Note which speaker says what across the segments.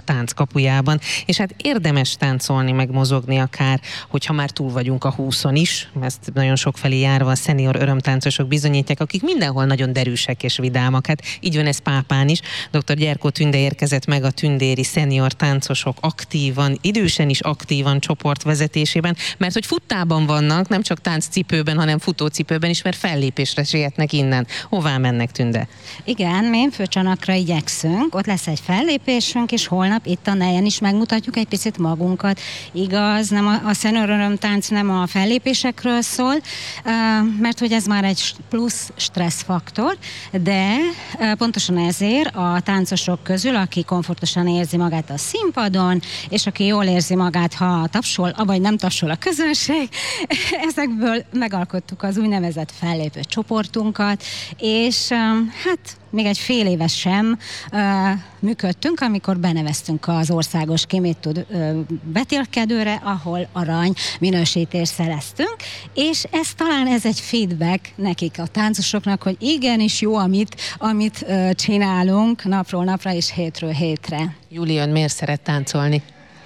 Speaker 1: tánc kapujában, és hát érdemes táncolni, meg mozogni akár, hogyha már túl vagyunk a 20-on is, ezt nagyon sokfelé járva a szenior örömtáncosok bizonyítják, akik mindenhol nagyon derűsek és vidámak. Hát így van ez Pápán is. Dr. Gyerkó Tünde érkezett meg a tündéri szenior táncosok aktívan, idősen is aktívan csoport vezetésében, mert hogy futtában vannak, nem csak tánccipőben, hanem futócipőben is, mert fellépésre sietnek innen. Hová mennek, Tünde?
Speaker 2: Igen, mi Főcsanakra igyekszünk, ott lesz egy fellépésünk, és holnap itt a nejen is megmutatjuk egy picit magunkat. Igaz, nem a szenior örömtánc nem a fellépésekről szól, mert hogy ez már egy plusz stresszfaktor, de pontosan ezért a táncosok közül, aki komfortosan érzi magát a színpadon, és aki jól érzi magát, ha tapsol, vagy nem tapsol a közönség, ezekből megalkottuk az úgynevezett fellépő csoportunkat, és hát még egy fél éves sem működtünk, amikor beneveztünk az országos Ki mit tud vetélkedőre, ahol arany minősítést szereztünk, és talán ez egy feedback nekik, a táncosoknak, hogy igenis jó, amit csinálunk napról napra és hétről hétre.
Speaker 1: Júlia, miért szeret táncolni?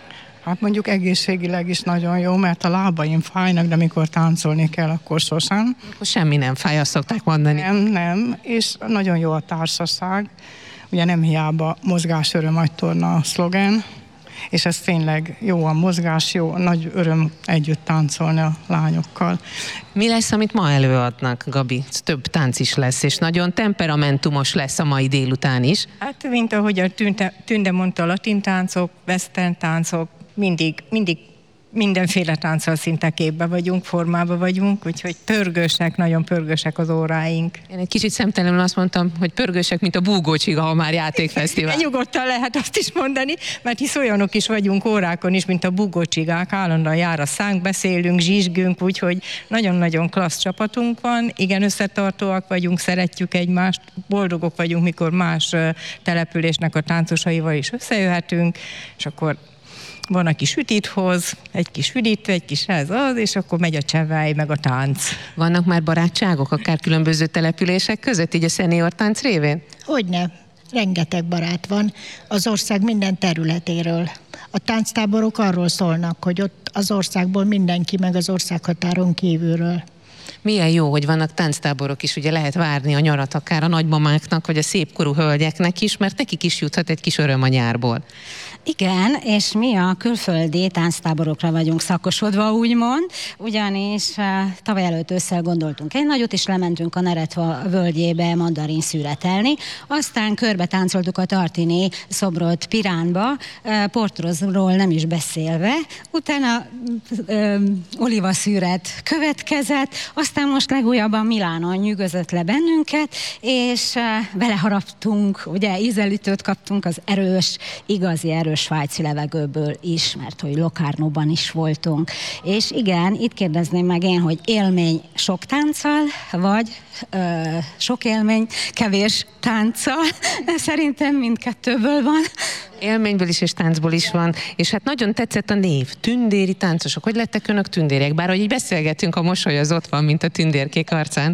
Speaker 3: Hát mondjuk egészségileg is nagyon jó, mert a lábaim fájnak, de mikor táncolni kell, akkor sosem.
Speaker 1: Akkor semmi nem fáj, azt szokták mondani.
Speaker 3: Nem, és nagyon jó a társaság. Ugye nem hiába mozgás, öröm, agytorna a szlogen, és ez tényleg jó a mozgás, jó, nagy öröm együtt táncolni a lányokkal.
Speaker 1: Mi lesz, amit ma előadnak, Gabi? Több tánc is lesz, és nagyon temperamentumos lesz a mai délután is.
Speaker 4: Hát, mint ahogy a Tünde mondta, latin táncok, western táncok, mindig mindenféle tánccal szinte képbe vagyunk, formában vagyunk, úgyhogy pörgősek, nagyon pörgősek az óráink.
Speaker 1: Én egy kicsit szemtelenül azt mondtam, hogy pörgősek, mint a Búgócsiga, ha már játékfesztivál.
Speaker 4: Nyugodtan lehet azt is mondani, mert hisz olyanok is vagyunk órákon is, mint a Búgócsigák, állandóan jár a szánk, beszélünk, zsizsgünk, úgyhogy nagyon-nagyon klassz csapatunk van, igen, összetartóak vagyunk, szeretjük egymást, boldogok vagyunk, mikor más településnek a táncosaival is összejöhetünk, és akkor van, aki sütit hoz, egy kis üdítő, egy kis ez az, és akkor megy a csevály, meg a tánc.
Speaker 1: Vannak már barátságok, akár különböző települések között, így a szenior tánc révén?
Speaker 5: Hogyne, rengeteg barát van az ország minden területéről. A tánctáborok arról szólnak, hogy ott az országból mindenki, meg az országhatáron kívülről.
Speaker 1: Milyen jó, hogy vannak tánctáborok is, ugye lehet várni a nyarat akár a nagymamáknak, vagy a szépkorú hölgyeknek is, mert nekik is juthat egy kis öröm a nyárból.
Speaker 2: Igen, és mi a külföldi tánctáborokra vagyunk szakosodva, úgymond, ugyanis tavaly előtt ősszel gondoltunk egy nagyot, és lementünk a Neretva völgyébe mandarin szüretelni, aztán körbe táncoltuk a Tartini szobrot Piránba, Portorozról nem is beszélve, utána olivaszüret következett, aztán most legújabban Milánon nyűgözött le bennünket, és beleharaptunk, ugye ízelítőt kaptunk az erős, igazi erős svájci levegőből is, mert hogy Locarnóban is voltunk. És igen, itt kérdezném meg én, hogy élmény sok tánccal, vagy sok élmény kevés tánccal. Szerintem mindkettőből van.
Speaker 1: Élményből is és táncból is van, és hát nagyon tetszett a név, tündéri táncosok. Hogy lettek önök tündérek? Bár hogy így beszélgetünk, a mosoly az ott van, mint a tündérkék arcán.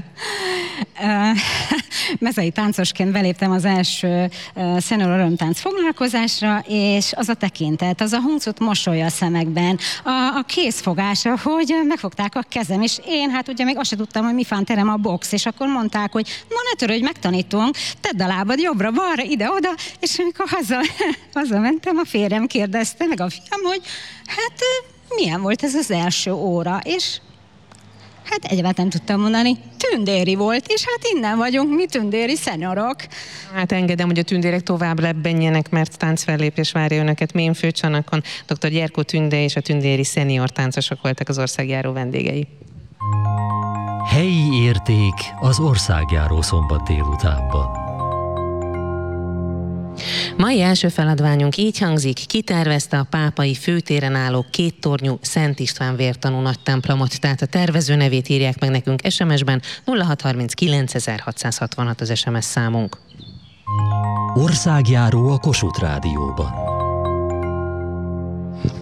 Speaker 2: Mezei táncosként beléptem az első szenior örömtánc foglalkozásra, és az a tekintet, az a huncut mosoly a szemekben, a kézfogása, hogy megfogták a kezem, és én hát ugye még azt sem tudtam, hogy mi fánterem a box, és akkor mondták, hogy ne törődj, megtanítunk, tedd a lábad jobbra-balra, ide-oda, és amikor hazamentem, a férjem kérdezte, meg a fiam, hogy hát milyen volt ez az első óra, és hát egyáltalán nem tudtam mondani, tündéri volt, és hát innen vagyunk mi tündéri szeniorok.
Speaker 1: Hát engedem, hogy a tündérek tovább lebbenjenek, mert táncfellépés várja önöket Mén Főcsanakon. Dr. Gyerkó Tünde és a tündéri szenior táncosok voltak az országjáró vendégei.
Speaker 6: Helyi érték az országjáró szombat délutánban.
Speaker 1: Mai első feladványunk így hangzik, kitervezte a pápai főtéren álló kéttornyú Szent István vértanú nagytemplomot, tehát a tervező nevét írják meg nekünk SMS-ben, 0639 666 az SMS számunk.
Speaker 6: Országjáró a Kossuth Rádióban.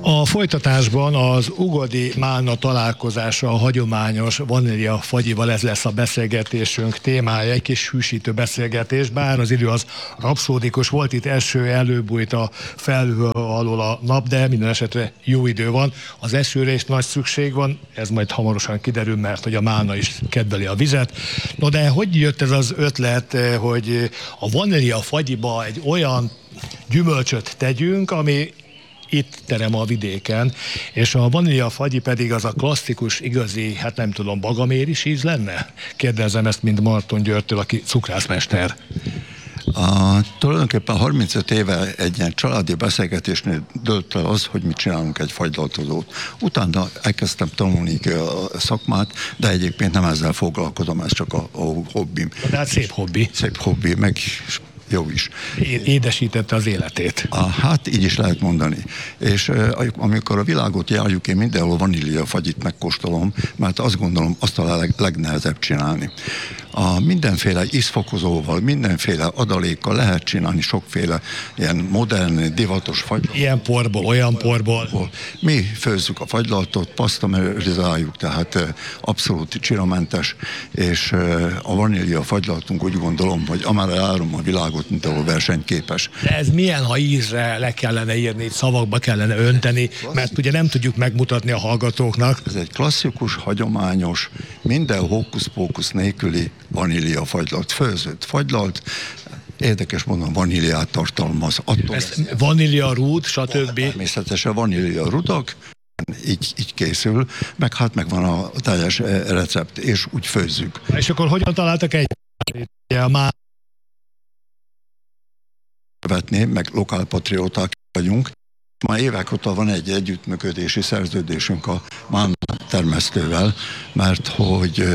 Speaker 7: A folytatásban az ugodi málna találkozása a hagyományos vanília fagyival, ez lesz a beszélgetésünk témája, egy kis hűsítő beszélgetés, bár az idő az rapszódikus volt, itt eső, előbújt a felhő alól a nap, de minden esetre jó idő van. Az esőre is nagy szükség van, ez majd hamarosan kiderül, mert hogy a málna is kedveli a vizet. No de hogy jött ez az ötlet, hogy a vanília fagyiba egy olyan gyümölcsöt tegyünk, ami itt terem a vidéken, és a vanília fagyi pedig az a klasszikus, igazi, hát nem tudom, bagaméris íz lenne? Kérdezem ezt mind Marton Györgytől, aki cukrászmester.
Speaker 8: Tulajdonképpen 35 éve egy ilyen családi beszélgetésnél dölt el az, hogy mit csinálunk egy fagylaltozót. Utána elkezdtem tanulni a szakmát, de egyébként nem ezzel foglalkozom, ez csak a hobbim.
Speaker 7: De hát szép hobbi.
Speaker 8: Szép hobbi, meg jó is.
Speaker 7: Édesítette az életét.
Speaker 8: Hát így is lehet mondani. És amikor a világot járjuk, én mindenhol vanília fagyit megkóstolom, mert azt gondolom, azt a legnehezebb csinálni. A mindenféle ízfokozóval, mindenféle adalékkal lehet csinálni sokféle ilyen modern, divatos fagylaltot.
Speaker 7: Ilyen porból, olyan porból.
Speaker 8: Mi főzzük a fagylaltot, pasztamerizáljuk, tehát abszolút csiramentes, és a vanília fagylaltunk úgy gondolom, hogy amerre járom a világot, mint ahol versenyképes.
Speaker 7: De ez milyen, ha ízre le kellene írni, szavakba kellene önteni, mert ugye nem tudjuk megmutatni a hallgatóknak.
Speaker 8: Ez egy klasszikus, hagyományos, minden hókusz-pókusz nélküli vanília fagylalt, főzött fagylalt, érdekes mondom, vaníliát tartalmaz.
Speaker 7: Vanília rúd, stb.
Speaker 8: Természetesen vanília rudak, így készül, meg hát megvan a teljes recept, és úgy főzzük.
Speaker 7: És akkor hogyan találtak egy
Speaker 8: vetni, meg lokálpatrióták vagyunk. Már évek óta van egy együttműködési szerződésünk a málna termesztővel, mert hogy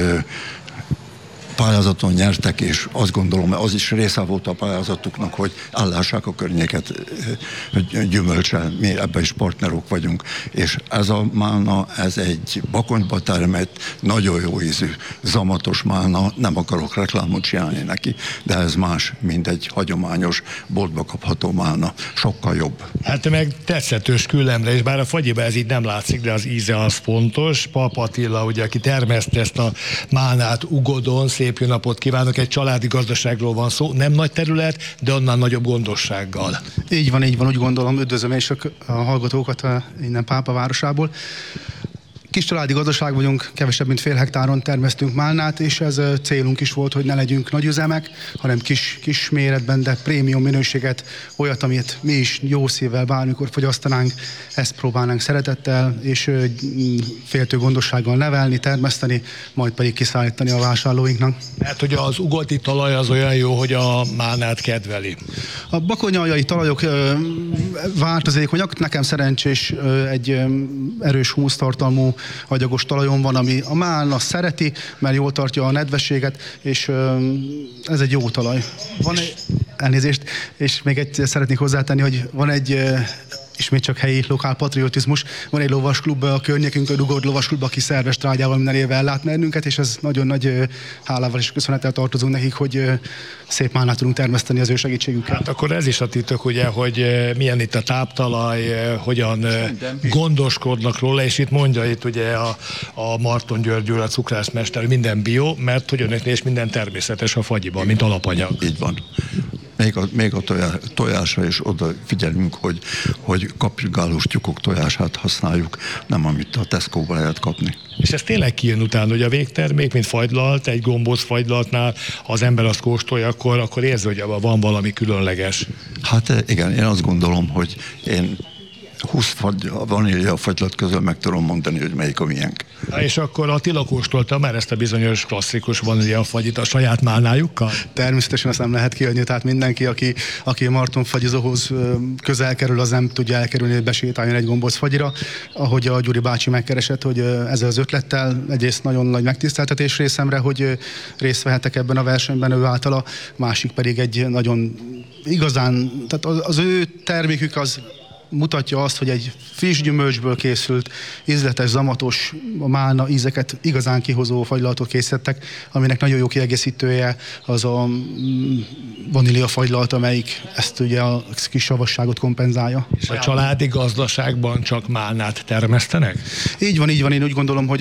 Speaker 8: pályázaton nyertek, és azt gondolom, az is része volt a pályázatuknak, hogy ellássák a környéket gyümölcsel, mi ebben is partnerok vagyunk, és ez a málna, ez egy bakonyba termett, nagyon jó ízű, zamatos málna, nem akarok reklámot csinálni neki, de ez más, mint egy hagyományos, boltba kapható málna, sokkal jobb.
Speaker 7: Hát meg tetszetős küllemre, és bár a fagyiba ez így nem látszik, de az íze az fontos. Pap Attila, ugye, aki termeszte ezt a málnát Ugodon, szép jó napot kívánok, egy családi gazdaságról van szó, nem nagy terület, de annál nagyobb gondossággal.
Speaker 9: Így van, úgy gondolom, üdvözlöm és a hallgatókat innen Pápa városából. Kis családi gazdaság vagyunk, kevesebb mint fél hektáron termesztünk málnát, és ez célunk is volt, hogy ne legyünk nagyüzemek, hanem kis méretben, de prémium minőséget, olyat, amit mi is jó szívvel bármikor fogyasztanánk, ezt próbálnánk szeretettel és féltő gondossággal nevelni, termeszteni, majd pedig kiszállítani a vásárlóinknak.
Speaker 7: Mert hogy az ugodi talaj az olyan jó, hogy a málnát kedveli.
Speaker 9: A bakonyaljai talajok változékonyak, nekem szerencsés egy erős humusztartalmú agyagos talajon van, ami a málna szereti, mert jól tartja a nedvességet, és ez egy jó talaj. Van egy, elnézést, és még egy szeretnék hozzátenni, hogy van egy ismét csak helyi lokál patriotizmus. Van egy lovasklub a környékünkön, Ugod lovasklub, aki szerves trágyával minden évvel ellát bennünket, és ez nagyon nagy hálával és köszönettel tartozunk nekik, hogy szép málnát tudunk termeszteni az ő segítségükkel.
Speaker 7: Hát akkor ez is a titok, ugye, hogy milyen itt a táptalaj, hogyan gondoskodnak róla, és itt mondja itt ugye a Marton György úr, a cukrászmester, minden bio, mert hogy önöknél is minden természetes a fagyiban, mint alapanyag.
Speaker 8: Így van. Még a tojásra is oda figyelünk, hogy kapirgálós tyúkok tojását használjuk, nem amit a Tesco-ba lehet kapni.
Speaker 7: És ez tényleg kijön utána, hogy a végtermék, mint fagylalt, egy gombóc fagylaltnál, ha az ember azt kóstolja, akkor érzi, hogy abban van valami különleges.
Speaker 8: Hát igen, én azt gondolom, hogy én 20 vanília fagylat közül meg tudom mondani, hogy melyik a miénk.
Speaker 7: És akkor Attila kóstolta már ezt a bizonyos klasszikus vanília fagyit a saját málnájukkal?
Speaker 9: Természetesen azt nem lehet kiadni, tehát mindenki, aki a Marton fagyizóhoz közel kerül, az nem tudja elkerülni, hogy besétáljon egy gombóc fagyira. Ahogy a Gyuri bácsi megkeresett, hogy ezzel az ötlettel egyrészt nagyon nagy megtiszteltetés részemre, hogy részt vehetek ebben a versenyben ő általa, másik pedig egy nagyon igazán, tehát az ő termékük az mutatja azt, hogy egy friss gyümölcsből készült, ízletes, zamatos málna ízeket igazán kihozó fagylalatot készítettek, aminek nagyon jó kiegészítője az a vanília fagylalat, amelyik ezt ugye a kis savasságot kompenzálja.
Speaker 7: És a családi gazdaságban csak málnát termesztenek?
Speaker 9: Így van, én úgy gondolom, hogy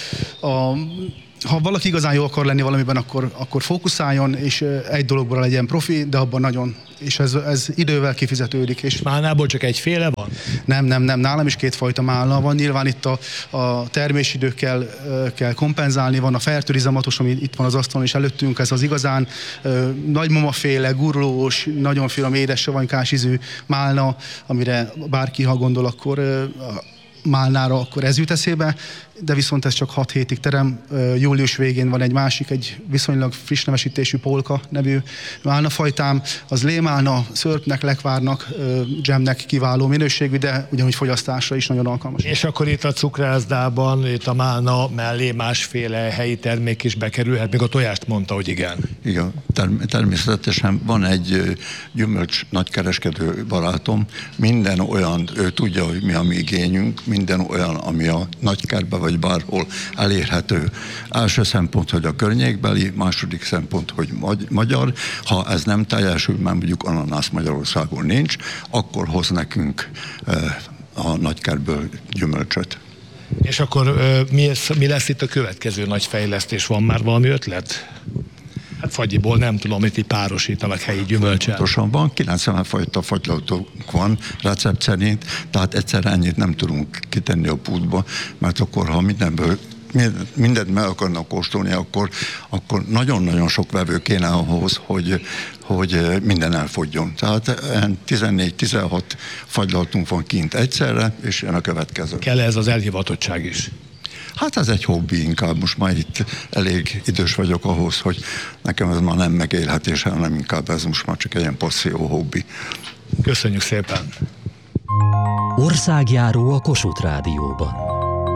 Speaker 9: ha valaki igazán jó akar lenni valamiben, akkor fókuszáljon, és egy dologból legyen profi, de abban nagyon. És ez idővel kifizetődik. És
Speaker 7: Málnából csak egyféle van?
Speaker 9: Nem. Nálam is kétfajta málna van. Nyilván itt a termésidőkkel kell kompenzálni. Van a fertőrizamatos, ami itt van az asztalon is előttünk. Ez az igazán nagymamaféle, gurulós, nagyon finom, édes, savanykás ízű málna, amire bárki, ha gondol, akkor málnára, akkor ez jut eszébe, de viszont ez csak 6 hétig terem. Július végén van egy viszonylag friss nevesítésű polka nevű málnafajtám. Az lémálna, szörpnek, lekvárnak, dzsemnek kiváló minőségű, de ugyanúgy fogyasztásra is nagyon alkalmas.
Speaker 7: És akkor itt a cukrászdában, itt a málna mellé másféle helyi termék is bekerülhet, még a tojást mondta, hogy igen.
Speaker 8: Igen, természetesen van egy gyümölcs nagykereskedő barátom, minden olyan, ő tudja, hogy mi a mi igényünk, minden olyan, ami a nagykertbe vagy bárhol elérhető. Első szempont, hogy a környékbeli, második szempont, hogy magyar. Ha ez nem teljesül, mert mondjuk ananász Magyarországon nincs, akkor hoz nekünk a nagykertből gyümölcsöt.
Speaker 7: És akkor mi lesz itt a következő nagy fejlesztés? Van már valami ötlet? Hát fagyiból nem tudom, itt így párosítanak helyi gyümölcsel.
Speaker 8: Pontosan van, 90 fajta fagylalatunk van recept szerint, tehát egyszerre ennyit nem tudunk kitenni a pultba, mert akkor, ha mindent meg akarnak kóstolni, akkor nagyon-nagyon sok vevő kéne ahhoz, hogy minden elfogjon. Tehát 14-16 fagylalatunk van kint egyszerre, és jön a következő.
Speaker 7: Kell ez az elhivatottság is?
Speaker 8: Hát ez egy hobbi inkább, most már itt elég idős vagyok ahhoz, hogy nekem ez már nem megélhetés, hanem inkább ez most már csak egy ilyen passzió hobbi.
Speaker 7: Köszönjük szépen!
Speaker 6: Országjáró a Kossuth Rádióban.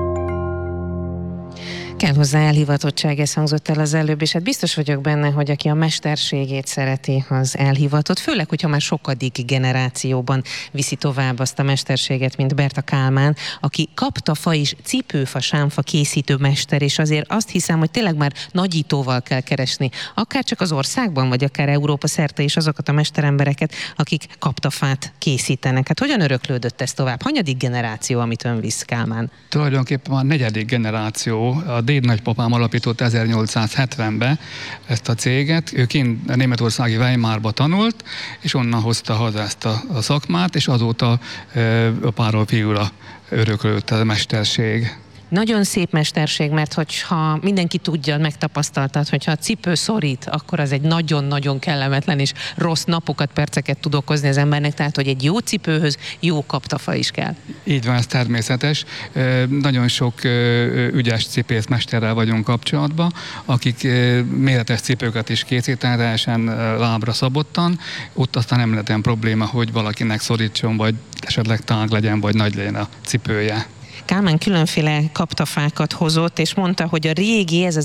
Speaker 1: Kell hozzá elhivatottság, ez hangzott el az előbb, és hát biztos vagyok benne, hogy aki a mesterségét szereti, az elhivatott, főleg, hogyha már sokadik generációban viszi tovább azt a mesterséget, mint Berta Kálmán, aki kaptafa és cipőfa, sámfa készítő mester, és azért azt hiszem, hogy tényleg már nagyítóval kell keresni, akár csak az országban, vagy akár Európa szerte is azokat a mesterembereket, akik kaptafát készítenek. Hát hogyan öröklődött ez tovább? Hanyadik generáció, amit ön visz, Kálmán?
Speaker 10: Tulajdonképpen már 4. generáció. A dédnagypapám alapított 1870-ben ezt a céget. Ő kint németországi Weimarba tanult, és onnan hozta haza ezt a szakmát, és azóta apáról fiúra öröklődött a mesterség.
Speaker 1: Nagyon szép mesterség, mert hogyha mindenki tudja, megtapasztaltad, hogyha a cipő szorít, akkor az egy nagyon-nagyon kellemetlen és rossz napokat, perceket tud okozni az embernek, tehát hogy egy jó cipőhöz jó kaptafa is kell.
Speaker 10: Így van, ez természetes. Nagyon sok ügyes cipészmesterrel vagyunk kapcsolatban, akik méretes cipőket is készítenek, teljesen lábra szabottan. Ott aztán nem lehet olyan probléma, hogy valakinek szorítson, vagy esetleg tág legyen, vagy nagy legyen a cipője.
Speaker 1: Kálmán különféle kaptafákat hozott, és mondta, hogy a régi, ez az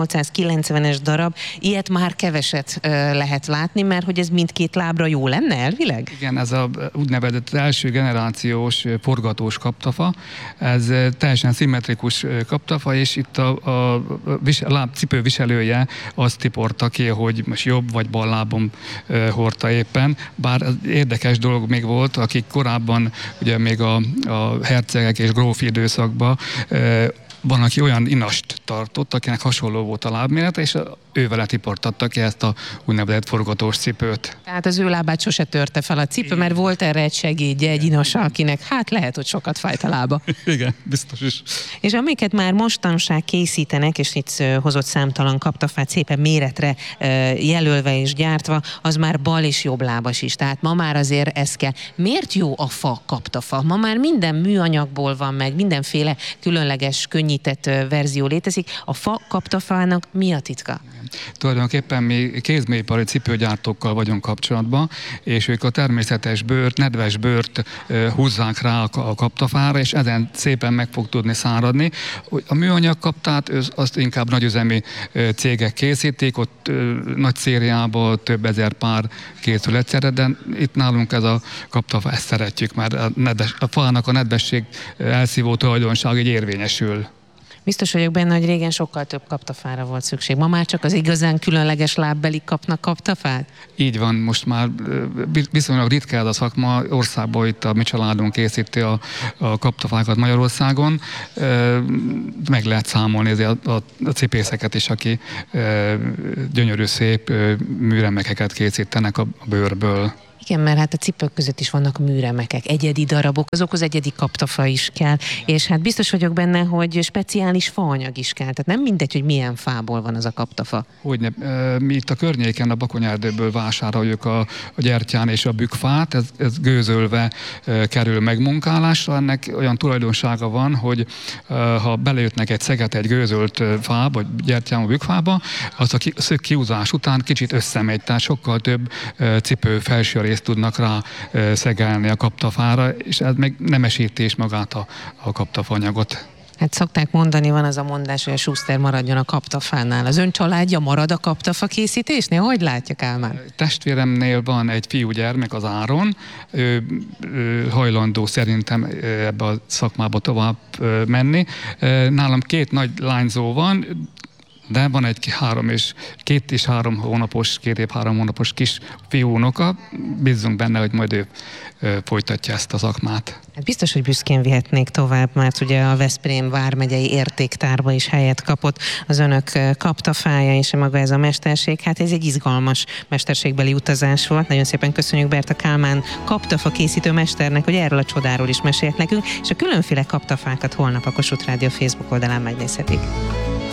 Speaker 1: 1890-es darab, ilyet már keveset lehet látni, mert hogy ez mindkét lábra jó lenne elvileg?
Speaker 10: Igen, ez a úgynevezett első generációs forgatós kaptafa, ez teljesen szimmetrikus kaptafa, és itt a lábcipő viselője azt tiporta ki, hogy most jobb vagy bal lábon hordta éppen, bár érdekes dolog még volt, akik korábban ugye még a hercegek és grófi időszakban van, aki olyan inast tartott, akinek hasonló volt a lábmérete, és ő vele tiportatta ki ezt a úgynevezett forgatós cipőt.
Speaker 1: Tehát az ő lábát sose törte fel a cipő, mert volt erre egy segédje, egy inasa, akinek hát lehet, hogy sokat fájt a lába.
Speaker 10: Igen, biztos is.
Speaker 1: És amiket már mostanság készítenek, és itt hozott számtalan kaptafát szépen méretre jelölve és gyártva, az már bal és jobb lábas is. Tehát ma már azért ez kell. Miért jó a fa kaptafa? Ma már minden műanyagból van meg, mindenféle különleges, könnyített verzió létezik. A fa kaptafának mi a titka?
Speaker 10: Tulajdonképpen mi kézműipari cipőgyártókkal vagyunk kapcsolatban, és ők a természetes bőrt, nedves bőrt húzzák rá a kaptafára, és ezen szépen meg fog tudni száradni. A műanyag kaptát, azt inkább nagyüzemi cégek készítik, ott nagy szériában több ezer pár készül egyszerre, de itt nálunk ez a kaptafa, ezt szeretjük, mert a fának a nedvesség elszívó tulajdonság így érvényesül.
Speaker 1: Biztos vagyok benne, hogy régen sokkal több kaptafára volt szükség. Ma már csak az igazán különleges lábbelik kapnak kaptafát?
Speaker 10: Így van, most már viszonylag ritka ez a szakma. Országban itt a mi családunk készíti a kaptafákat Magyarországon. Meg lehet számolni a cipészeket is, aki gyönyörű, szép műremekeket készítenek a bőrből.
Speaker 1: Igen, mert hát a cipők között is vannak műremekek, egyedi darabok, azokhoz egyedi kaptafa is kell, és hát biztos vagyok benne, hogy speciális faanyag is kell, tehát nem mindegy, hogy milyen fából van az a kaptafa.
Speaker 10: Hogyne, mi itt a környéken a Bakonyerdőből vásároljuk a gyertyán és a bükkfát, ez gőzölve kerül megmunkálásra, ennek olyan tulajdonsága van, hogy ha beleütnek egy szeget egy gőzölt fába, vagy gyertyán, vagy bükkfába, az a szög kiúzás után kicsit összemegy, tehát sokkal több cipő felső részt tudnak rá szegelni a kaptafára, és ez meg nemesíti is magát a kaptafanyagot.
Speaker 1: Hát szokták mondani, van az a mondás, hogy a Schuster maradjon a kaptafánál. Az ön családja marad a kaptafa készítésnél? Hogy látja, Kálmán?
Speaker 10: Testvéremnél van egy fiúgyermek, az Áron. Ő hajlandó szerintem ebbe a szakmába tovább menni. Nálam 2 nagy lányzó van, de van egy 2 és 3 hónapos, 2 év 3 hónapos kis fiúnoka. Bízzunk benne, hogy majd ő folytatja ezt a szakmát.
Speaker 1: Hát biztos, hogy büszkén vihetnék tovább, mert ugye a Veszprém vármegyei értéktárba is helyet kapott az önök kaptafája, és maga ez a mesterség. Hát ez egy izgalmas mesterségbeli utazás volt. Nagyon szépen köszönjük Berta Kálmán kaptafa készítő mesternek, hogy erről a csodáról is mesélt nekünk, és a különféle kaptafákat holnap a Kossuth Rádió Facebook oldalán megnézhetik.